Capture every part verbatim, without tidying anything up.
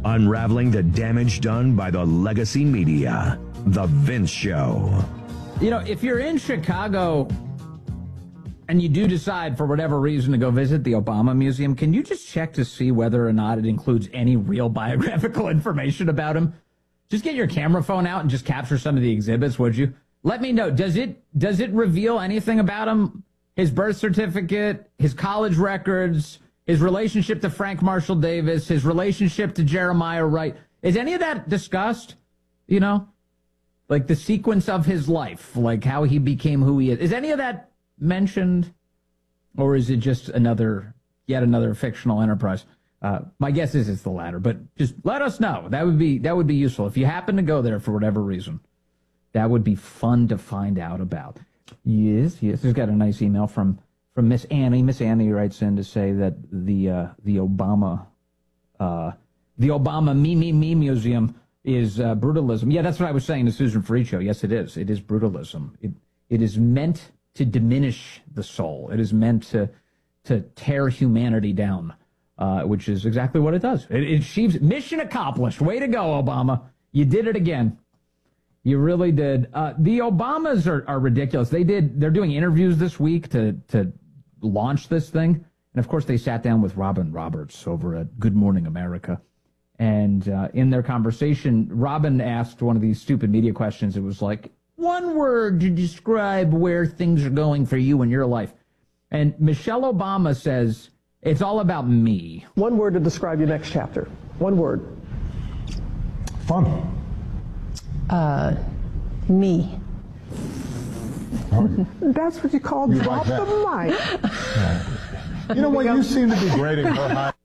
Unraveling the damage done by the legacy media. The Vince Show. You know, if you're in Chicago and you do decide for whatever reason to go visit the Obama Museum, can you just check to see whether or not it includes any real biographical information about him? Just get your camera phone out and just capture some of the exhibits, would you? Let me know. Does it does it reveal anything about him? His birth certificate, his college records, his relationship to Frank Marshall Davis, his relationship to Jeremiah Wright. Is any of that discussed? You know, like the sequence of his life, like how he became who he is. Is any of that mentioned, or is it just another, yet another fictional enterprise? Uh, my guess is it's the latter, but just let us know. That would be that would be useful if you happen to go there for whatever reason. That would be fun to find out about. Yes, yes. There's got a nice email from. From Miss Annie. Miss Annie writes in to say that the uh, the Obama uh, the Obama Me Me Me Museum is uh, brutalism. Yeah, that's what I was saying to Susan Ferricho. Yes, it is. It is brutalism. It it is meant to diminish the soul. It is meant to to tear humanity down, uh, which is exactly what it does. It, it achieves mission accomplished. Way to go, Obama. You did it again. You really did. Uh, the Obamas are, are ridiculous. They did. They're doing interviews this week to to. launch this thing. And of course, they sat down with Robin Roberts over at Good Morning America. And uh, in their conversation, Robin asked one of these stupid media questions. It was like, one word to describe where things are going for you in your life. And Michelle Obama says, it's all about me. One word to describe your next chapter. One word. Fun. Uh, me. That's what you call You drop like the mic. Yeah. You know what? You seem to be great in her high.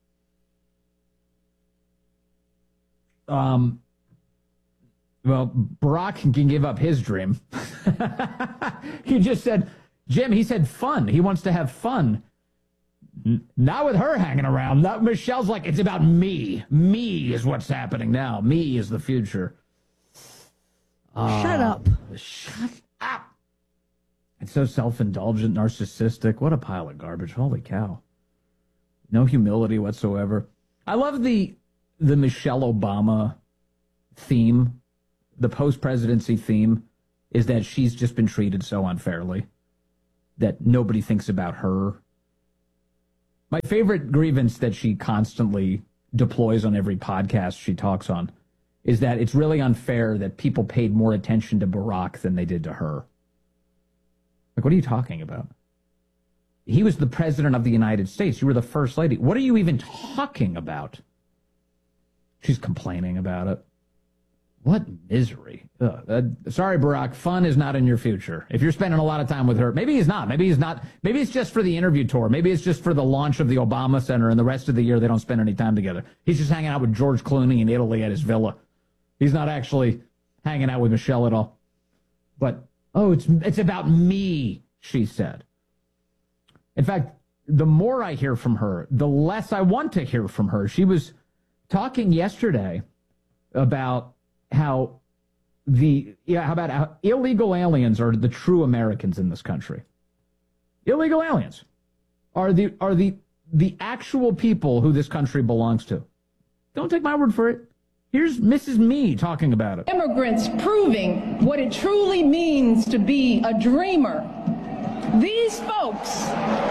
Um, well, Barack can give up his dream. He just said, Jim, he said fun. He wants to have fun. N- not with her hanging around. Not, Michelle's like, it's about me. Me is what's happening now. Me is the future. Uh, Shut up. Shut up. It's so self-indulgent, narcissistic. What a pile of garbage. Holy cow. No humility whatsoever. I love the the Michelle Obama theme. The post-presidency theme is that she's just been treated so unfairly that nobody thinks about her. My favorite grievance that she constantly deploys on every podcast she talks on is that it's really unfair that people paid more attention to Barack than they did to her. Like, what are you talking about? He was the president of the United States. You were the first lady. What are you even talking about? She's complaining about it. What misery. Ugh. Uh, sorry, Barack. Fun is not in your future. If you're spending a lot of time with her, maybe he's not. Maybe he's not. Maybe it's just for the interview tour. Maybe it's just for the launch of the Obama Center, and the rest of the year they don't spend any time together. He's just hanging out with George Clooney in Italy at his villa. He's not actually hanging out with Michelle at all. But, oh, it's it's about me, she said. In fact, the more I hear from her, the less I want to hear from her. She was talking yesterday about how the yeah, how about how illegal aliens are the true Americans in this country. Illegal aliens are the are the the actual people who this country belongs to. Don't take my word for it. Here's Missus Me talking about it. Immigrants proving what it truly means to be a dreamer. These folks,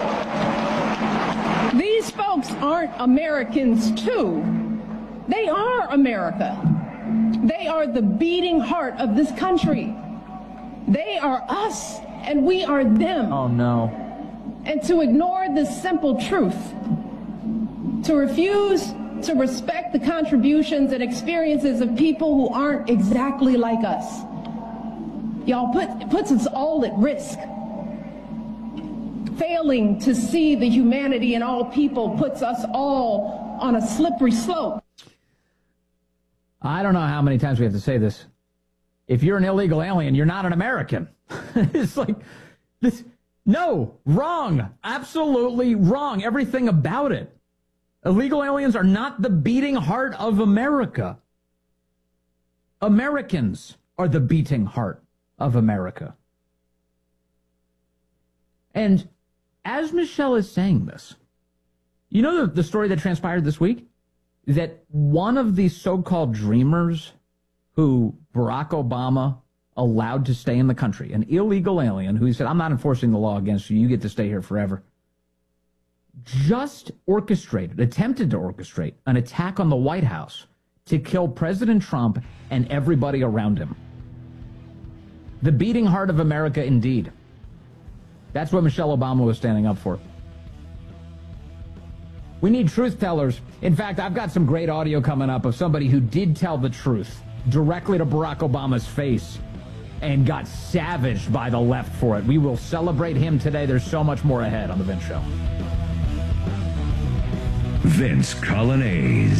these folks aren't Americans too. They are America. They are the beating heart of this country. They are us, and we are them. Oh, no. And to ignore this simple truth, to refuse to respect the contributions and experiences of people who aren't exactly like us, y'all, put, puts us all at risk. Failing to see the humanity in all people puts us all on a slippery slope. I don't know how many times we have to say this. If you're an illegal alien, you're not an American. It's like, this, no, wrong. Absolutely wrong. Everything about it. Illegal aliens are not the beating heart of America. Americans are the beating heart of America. And as Michelle is saying this, you know the, the story that transpired this week? that one of these so-called dreamers who Barack Obama allowed to stay in the country, an illegal alien who he said, I'm not enforcing the law against you, you get to stay here forever, just orchestrated, attempted to orchestrate an attack on the White House to kill President Trump and everybody around him. The beating heart of America, indeed. That's what Michelle Obama was standing up for. We need truth tellers. In fact, I've got some great audio coming up of somebody who did tell the truth directly to Barack Obama's face and got savaged by the left for it. We will celebrate him today. There's so much more ahead on The Vince Show. Vince Coglianese.